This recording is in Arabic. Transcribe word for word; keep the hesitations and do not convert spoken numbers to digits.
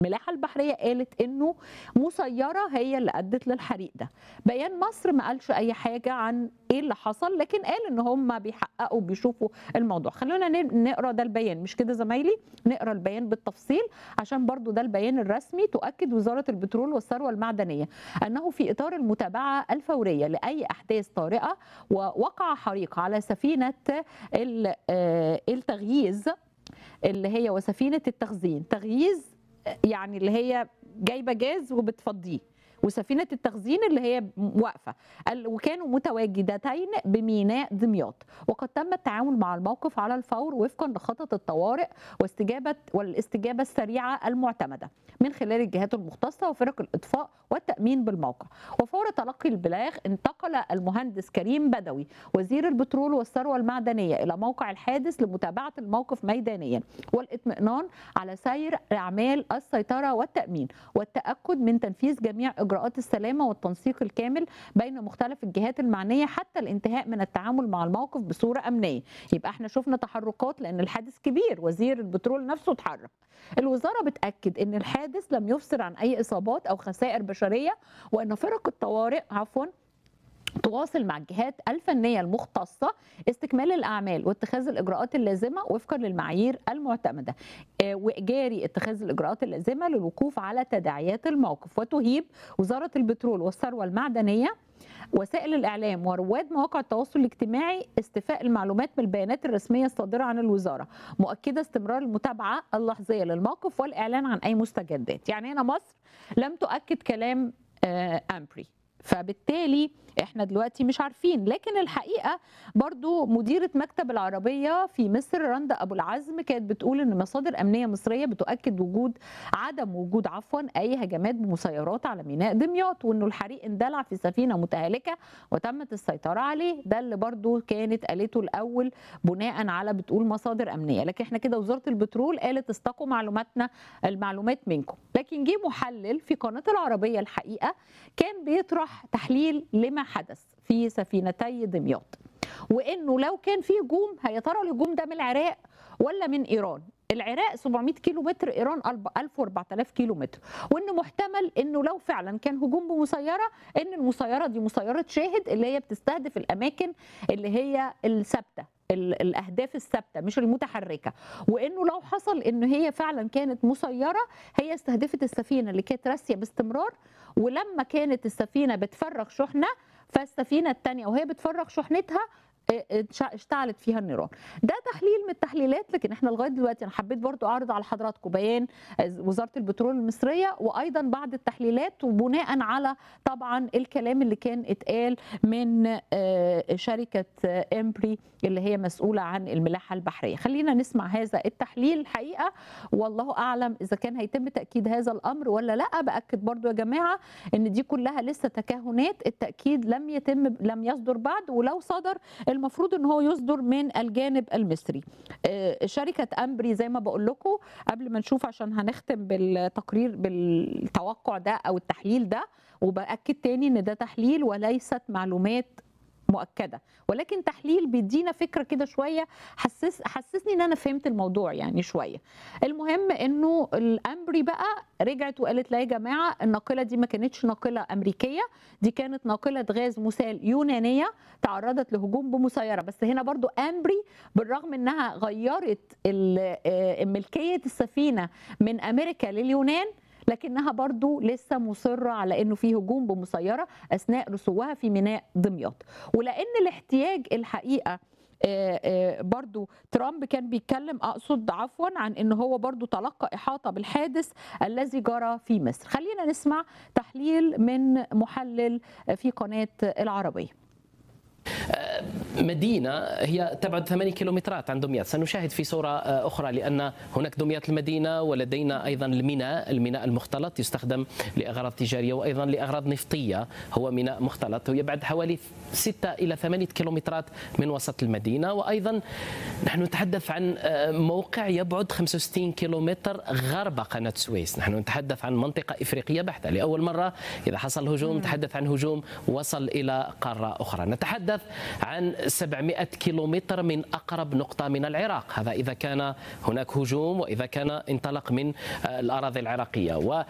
الملاحة البحرية قالت إنه مسيرة هي اللي أدت للحريق ده. بيان مصر ما قالش أي حاجة عن إيه اللي حصل، لكن قال إن هم بيحققوا بيشوفوا الموضوع. خلونا ن- نقرا ده البيان، مش كده زمايلي؟ نقرا البيان بالتفصيل عشان برضو ده البيان الرسمي. تؤكد وزارة البترول والثروة المعدنية أنه في إطار المتابعة الفورية لأي أحداث طارئة ووقع حريق على سفينة ال- آه، التغييز اللي هي وسفينة التخزين. تغييز يعني اللي هي جايبه جاز وبتفضيه، وسفينه التخزين اللي هي واقفه، قال- وكانوا متواجدتين بميناء دمياط، وقد تم التعامل مع الموقف على الفور وفقا لخطط الطوارئ واستجابه والاستجابه السريعه المعتمده من خلال الجهات المختصه وفرق الاطفاء والتامين بالموقع. وفور تلقي البلاغ انتقل المهندس كريم بدوي وزير البترول والثروه المعدنيه الى موقع الحادث لمتابعه الموقف ميدانيا والاطمئنان على سير اعمال السيطره والتامين والتاكد من تنفيذ جميع اجراءات السلامه والتنسيق الكامل بين مختلف الجهات المعنيه حتى الانتهاء من التعامل مع الموقف بصوره امنيه. يبقى احنا شفنا تحركات لان الحادث كبير، وزير البترول نفسه اتحرك. الوزاره بتاكد ان الحادث لم يفسر عن اي اصابات او خسائر بشريه، وان فرق الطوارئ عفوا تواصل مع الجهات الفنية المختصة استكمال الأعمال واتخاذ الإجراءات اللازمة وفقا للمعايير المعتمدة، آه، وإجاري اتخاذ الإجراءات اللازمة للوقوف على تداعيات الموقف. وتهيب وزارة البترول والثروة المعدنية وسائل الإعلام ورواد مواقع التواصل الاجتماعي استيفاء المعلومات من البيانات الرسمية الصادرة عن الوزارة، مؤكدة استمرار المتابعة اللحظية للموقف والإعلان عن أي مستجدات. يعني هنا مصر لم تؤكد كلام آه، أمبري، فبالتالي احنا دلوقتي مش عارفين. لكن الحقيقه برضو مديره مكتب العربيه في مصر رندا ابو العزم كانت بتقول ان مصادر امنيه مصريه بتؤكد وجود عدم وجود عفوا اي هجمات بمسيرات على ميناء دمياط، وانه الحريق اندلع في سفينه متهالكه وتمت السيطره عليه. ده اللي برضو كانت قالته الاول بناء على بتقول مصادر امنيه. لكن احنا كده وزاره البترول قالت استقوا معلوماتنا المعلومات منكم. لكن جه محلل في قناه العربيه الحقيقه كان بيطرح تحليل لما حدث في سفينتي دمياط، وانه لو كان في هجوم هي ترى الهجوم ده من العراق ولا من ايران. العراق سبعمائة كيلو متر، ايران ألف وأربعة آلاف كيلو متر، وان محتمل انه لو فعلا كان هجوم بمسيره ان المسيره دي مسيره شاهد اللي هي بتستهدف الاماكن اللي هي الثابته، الاهداف الثابته مش المتحركه. وانه لو حصل ان هي فعلا كانت مسيره هي استهدفت السفينه اللي كانت راسيه باستمرار، ولما كانت السفينه بتفرغ شحنه فالسفينه الثانيه وهي بتفرغ شحنتها اشتعلت فيها النيران. ده تحليل من التحليلات. لكن احنا لغايه دلوقتي انا حبيت برضو اعرض على حضراتكم بيان وزاره البترول المصريه وايضا بعض التحليلات وبناء على طبعا الكلام اللي كان اتقال من شركه امبري اللي هي مسؤوله عن الملاحه البحريه. خلينا نسمع هذا التحليل. الحقيقه والله اعلم اذا كان هيتم تاكيد هذا الامر ولا لا. باكد برضو يا جماعه ان دي كلها لسه تكهنات، التاكيد لم يتم لم يصدر بعد، ولو صدر المفروض ان هو يصدر من الجانب المصري. شركه امبري زي ما بقول لكم قبل ما نشوف عشان هنختم بالتقرير بالتوقع ده او التحليل ده، وباكد تاني ان ده تحليل وليست معلومات مؤكده، ولكن تحليل بيدينا فكره كده شويه، حسس حسسني ان انا فهمت الموضوع يعني شويه. المهم انه الامبري بقى رجعت وقالت لا يا جماعه الناقله دي ما كانتش ناقله امريكيه، دي كانت ناقله غاز مسال يونانيه تعرضت لهجوم بمسيره. بس هنا برضو امبري بالرغم انها غيرت ملكيه السفينه من امريكا لليونان، لكنها برضو لسه مصرة على انه في هجوم بمسيرة اثناء رسوها في ميناء دمياط. ولان الاحتياج الحقيقة برضو ترامب كان بيتكلم اقصد عفوا عن ان هو برضو تلقى احاطة بالحادث الذي جرى في مصر. خلينا نسمع تحليل من محلل في قناة العربية. مدينة هي تبعد ثمانية كيلومترات عن دمياط. سنشاهد في صورة أخرى لأن هناك دمياط المدينة ولدينا أيضا الميناء الميناء المختلط يستخدم لأغراض تجارية وأيضا لأغراض نفطية، هو ميناء مختلط ويبعد حوالي ستة إلى ثمانية كيلومترات من وسط المدينة. وأيضا نحن نتحدث عن موقع يبعد خمسة وستين كيلومتر غرب قناة السويس. نحن نتحدث عن منطقة إفريقية بحتة. لأول مرة إذا حصل هجوم نتحدث عن هجوم وصل إلى قارة أخرى. نتحدث عن سبعمائة كيلومتر من أقرب نقطة من العراق، هذا إذا كان هناك هجوم وإذا كان انطلق من الأراضي العراقية.